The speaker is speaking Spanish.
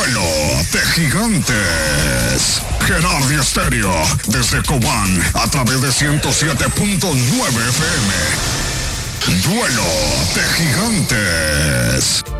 Duelo de gigantes. Gerardo Estéreo, desde Cobán, a través de 107.9 FM. Duelo de gigantes.